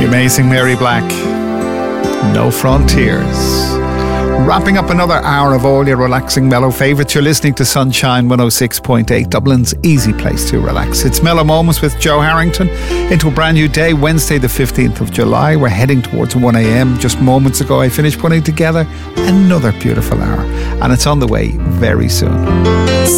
Amazing Mary Black. No Frontiers. Wrapping up another hour of all your relaxing mellow favourites. You're listening to Sunshine 106.8, Dublin's easy place to relax. It's Mellow Moments with Joe Harrington into a brand new day, Wednesday the 15th of July. We're heading towards 1 a.m. Just moments ago I finished putting together another beautiful hour, and it's on the way very soon.